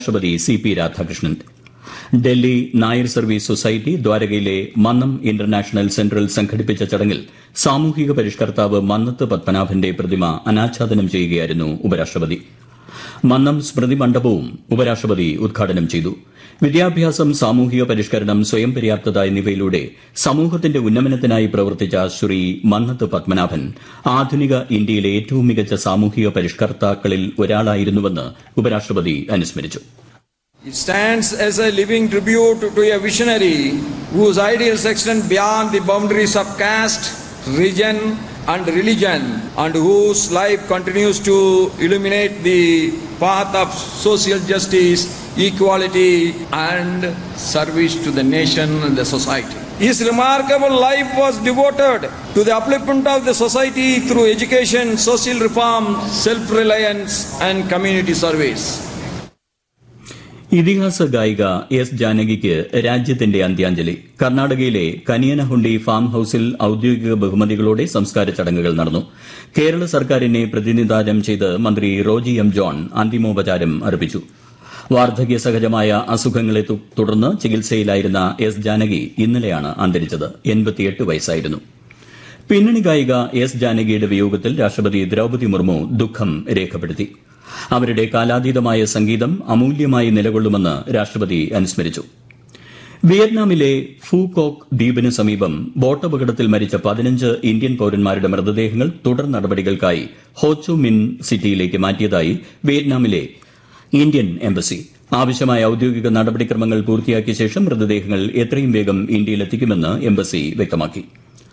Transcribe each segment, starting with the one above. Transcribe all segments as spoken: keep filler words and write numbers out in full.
രാഷ്ട്രപതി C P Radhakrishnan. Delhi Nair service society ദ്വാരകയിലെ Mannam international സെന്ററിൽ സംഘടിപ്പിച്ച ചടങ്ങിൽ സാമൂഹിക പരിഷ്കർത്താവ് മന്നത്ത് പത്മനാഭന്റെ പ്രതിമ അനാച്ഛാദനം ചെയ്യുകയായിരുന്നു ഉപരാഷ്ട്രപതി. മന്നം സ്മൃതി മണ്ഡപവും ഉപരാഷ്ട്രപതി ഉദ്ഘാടനം ചെയ്തു. വിദ്യാഭ്യാസം, സാമൂഹിക പരിഷ്കരണം, സ്വയം പര്യാപ്തത എന്നിവയിലൂടെ സമൂഹത്തിന്റെ ഉന്നമനത്തിനായി പ്രവർത്തിച്ച ശ്രീ മന്നത്ത് പത്മനാഭൻ ആധുനിക ഇന്ത്യയിലെ ഏറ്റവും മികച്ച സാമൂഹിക പരിഷ്കർത്താക്കളിൽ ഒരാളായിരുന്നുവെന്ന് ഉപരാഷ്ട്രപതി അനുസ്മരിച്ചു. It stands as a living tribute to a visionary whose ideals extend beyond the boundaries of caste, region and religion, and whose life continues to illuminate the path of social justice, equality and service to the nation and the society. His remarkable life was devoted to the upliftment of the society through education, social reform, self-reliance and community service. ഇതിഹാസ ഗായിക S ജാനകിക്ക് രാജ്യത്തിന്റെ അന്ത്യാഞ്ജലി. കർണാടകയിലെ കനിയനഹുണ്ടി farm ഹൌസിൽ ഔദ്യോഗിക ബഹുമതികളോടെ സംസ്കാര ചടങ്ങുകൾ നടന്നു. കേരള സർക്കാരിനെ പ്രതിനിധാനം ചെയ്ത് മന്ത്രി റോജി എം ജോൺ അന്തിമോപചാരം അർപ്പിച്ചു. വാർദ്ധക്യ സഹജമായ അസുഖങ്ങളെ തുടർന്ന് ചികിത്സയിലായിരുന്ന എസ് ജാനകി ഇന്നലെയാണ് അന്തരിച്ചത്. എൺപത്തിയെട്ട് വയസ്സായിരുന്നു. പിന്നണി ഗായിക എസ് ജാനകിയുടെ വിയോഗത്തിൽ രാഷ്ട്രപതി ദ്രൌപദി മുർമു ദുഃഖം രേഖപ്പെടുത്തി. അവരുടെ കാലാതീതമായ സംഗീതം അമൂല്യമായി നിലകൊള്ളുമെന്ന് രാഷ്ട്രപതി അനുസ്മരിച്ചു. വിയറ്റ്നാമിലെ ഫൂകോക്ക് ദ്വീപിന് സമീപം ബോട്ടപകടത്തിൽ മരിച്ച പതിനഞ്ച് ഇന്ത്യൻ പൌരന്മാരുടെ മൃതദേഹങ്ങൾ തുടർ നടപടികൾക്കായി ഹോച്ചു മിൻ സിറ്റിയിലേക്ക് മാറ്റിയതായി വിയറ്റ്നാമിലെ ഇന്ത്യൻ എംബസി. ആവശ്യമായ ഔദ്യോഗിക നടപടിക്രമങ്ങൾ പൂർത്തിയാക്കിയ ശേഷം മൃതദേഹങ്ങൾ എത്രയും വേഗം ഇന്ത്യയിലെത്തിക്കുമെന്ന് എംബസി വ്യക്തമാക്കി.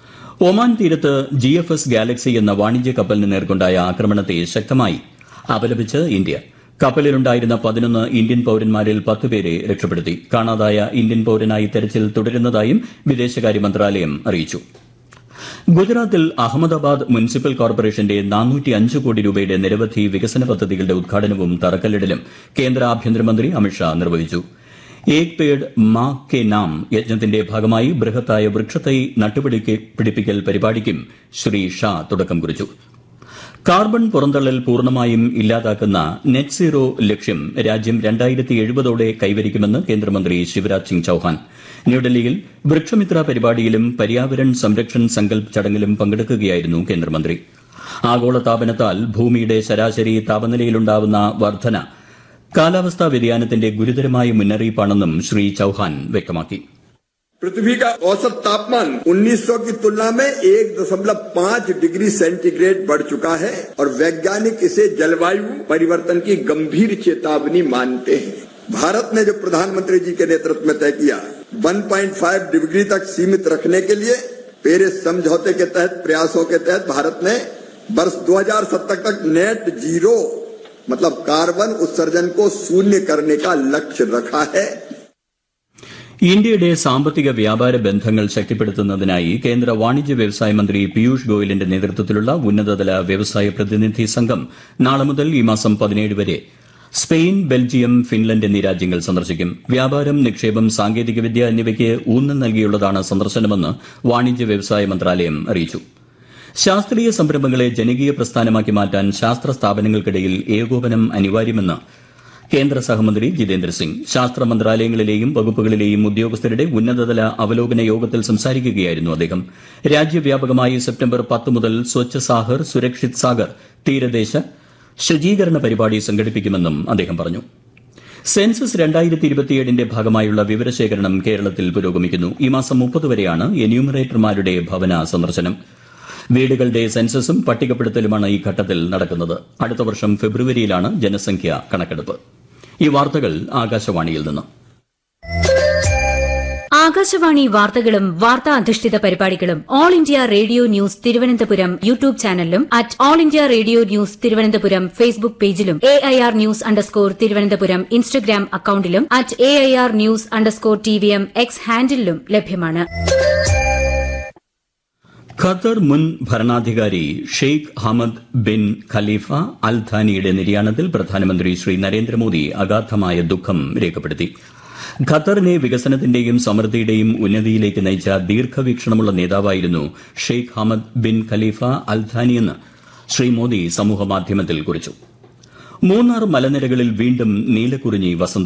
ഒമാൻ തീരത്ത് ജി എഫ് എസ് ഗാലക്സി എന്ന വാണിജ്യ കപ്പലിന് നേർക്കൊണ്ടായ ആക്രമണത്തെ ശക്തമായി അപലപിച്ച് ഇന്ത്യ. കപ്പലിലുണ്ടായിരുന്ന പതിനൊന്ന് ഇന്ത്യൻ പൌരന്മാരിൽ പത്തുപേരെ രക്ഷപ്പെടുത്തി. കാണാതായ ഇന്ത്യൻ പൌരനായി തെരച്ചിൽ തുടരുന്നതായും വിദേശകാര്യ മന്ത്രാലയം അറിയിച്ചു. ഗുജറാത്തിൽ അഹമ്മദാബാദ് മുനിസിപ്പൽ കോർപ്പറേഷന്റെ നാനൂറ്റിയഞ്ച് കോടി രൂപയുടെ നിരവധി വികസന പദ്ധതികളുടെ ഉദ്ഘാടനവും തറക്കല്ലിടലും കേന്ദ്ര ആഭ്യന്തരമന്ത്രി അമിത്ഷാ നിർവഹിച്ചു. ഏക് പേഡ് മാ കെ നാം യജ്ഞത്തിന്റെ ഭാഗമായി ബൃഹത്തായ വൃക്ഷത്തൈ നട്ടുപിടിപ്പിക്കൽ പരിപാടിക്കും ശ്രീ ഷാ തുടക്കം കുറിച്ചു. കാർബൺ പുറന്തള്ളൽ പൂർണ്ണമായും ഇല്ലാതാക്കുന്ന നെറ്റ് സീറോ ലക്ഷ്യം രാജ്യം രണ്ടായിരത്തി എഴുപതോടെ കൈവരിക്കുമെന്ന് കേന്ദ്രമന്ത്രി ശിവരാജ് സിംഗ് ചൌഹാൻ ന്യൂഡൽഹിയിൽ വൃക്ഷമിത്ര പരിപാടിയിലും പര്യാവരൺ സംരക്ഷൺ സങ്കൽപ് ചടങ്ങിലും പങ്കെടുക്കുകയായിരുന്നു കേന്ദ്രമന്ത്രി. ആഗോളതാപനത്താൽ ഭൂമിയുടെ ശരാശരി താപനിലയിലുണ്ടാവുന്ന വർധന കാലാവസ്ഥാ വ്യതിയാനത്തിന്റെ ഗുരുതരമായ മുന്നറിയിപ്പാണെന്നും ശ്രീ ചൌഹാൻ വ്യക്തമാക്കി. पृथ्वी का औसत तापमान उन्नीस सौ की तुलना में एक दशमलव पांच डिग्री सेंटीग्रेड बढ़ चुका है और वैज्ञानिक इसे जलवायु परिवर्तन की गंभीर चेतावनी मानते हैं. भारत ने जो प्रधानमंत्री जी के नेतृत्व में तय किया एक पॉइंट पांच डिग्री तक सीमित रखने के लिए पेरिस समझौते के तहत प्रयासों के तहत भारत ने वर्ष दो हज़ार सत्तर तक नेट जीरो मतलब कार्बन उत्सर्जन को शून्य करने का लक्ष्य रखा है. ഇന്ത്യയുടെ സാമ്പത്തിക വ്യാപാര ബന്ധങ്ങൾ ശക്തിപ്പെടുത്തുന്നതിനായി കേന്ദ്ര വാണിജ്യ വ്യവസായ മന്ത്രി പീയൂഷ് ഗോയലിന്റെ നേതൃത്വത്തിലുള്ള ഉന്നതതല വ്യവസായ പ്രതിനിധി സംഘം നാളെ മുതൽ ഈ മാസം പതിനേഴ് വരെ സ്പെയിൻ, ബെൽജിയം, ഫിൻലൻഡ് എന്നീ രാജ്യങ്ങൾ സന്ദർശിക്കും. വ്യാപാരം, നിക്ഷേപം, സാങ്കേതികവിദ്യ എന്നിവയ്ക്ക് ഊന്നൽ നൽകിയുള്ളതാണ് സന്ദർശനമെന്ന് വാണിജ്യ വ്യവസായ മന്ത്രാലയം അറിയിച്ചു. ശാസ്ത്രീയ സംരംഭങ്ങളെ ജനകീയ പ്രസ്ഥാനമാക്കി മാറ്റാൻ ശാസ്ത്ര സ്ഥാപനങ്ങൾക്കിടയിൽ ഏകോപനം അനിവാര്യമെന്ന് കേന്ദ്ര സഹമന്ത്രി ജിതേന്ദ്ര സിംഗ് ശാസ്ത്ര മന്ത്രാലയങ്ങളിലെയും വകുപ്പുകളിലെയും ഉദ്യോഗസ്ഥരുടെ ഉന്നതതല അവലോകന യോഗത്തിൽ സംസാരിക്കുകയായിരുന്നു അദ്ദേഹം. രാജ്യവ്യാപകമായി സെപ്റ്റംബർ പത്ത് മുതൽ സ്വച്ഛ് സാഗർ സുരക്ഷിത് സാഗർ തീരദേശ ശുചീകരണ പരിപാടി സംഘടിപ്പിക്കുമെന്നും അദ്ദേഹം പറഞ്ഞു. സെൻസസ് രണ്ടായിരത്തി ഇരുപത്തിയേഴിന്റെ ഭാഗമായുള്ള വിവരശേഖരണം കേരളത്തിൽ പുരോഗമിക്കുന്നു. ഈ മാസം മുപ്പത് വരെയാണ് എന്യൂമറേറ്റർമാരുടെ ഭവന സന്ദർശനം. വീടുകളുടെ സെൻസസും പട്ടികപ്പെടുത്തലുമാണ് ഈ ഘട്ടത്തിൽ നടക്കുന്നത്. അടുത്ത വർഷം ഫെബ്രുവരിയിലാണ് ജനസംഖ്യാ കണക്കെടുപ്പ്. ഈ വാർത്തകൾ ആകാശവാണിയിൽ നിന്ന്. ആകാശവാണി വാർത്തകളും വാർത്താ അധിഷ്ഠിത പരിപാടികളും all India radio news Thiruvananthapuram YouTube ചാനലിലും at all India radio news Thiruvananthapuram Facebook പേജിലും A I R news underscore Thiruvananthapuram Instagram അക്കൌണ്ടിലും at A I R news underscore T V M X ഹാൻഡിലും ലഭ്യമാണ്. ഖത്തർ മുൻ ഭരണാധികാരി ഷെയ്ഖ് ഹമദ് ബിൻ ഖലീഫ അൽ ഥാനിയുടെ നിര്യാണത്തിൽ പ്രധാനമന്ത്രി ശ്രീ നരേന്ദ്രമോദി അഗാധമായ ദുഃഖം രേഖപ്പെടുത്തി. ഖത്തറിനെ വികസനത്തിന്റെയും സമൃദ്ധിയുടെയും ഉന്നതിയിലേക്ക് നയിച്ച ദീർഘവീക്ഷണമുള്ള നേതാവായിരുന്നു ഷെയ്ഖ് ഹമദ് ബിൻ ഖലീഫ അൽ ഥാനിയെന്ന് ശ്രീ മോദി സമൂഹമാധ്യമത്തിൽ കുറിച്ചു. മൂന്നാർ മലനിരകളിൽ വീണ്ടും നീലക്കുറിഞ്ഞി വസന്തം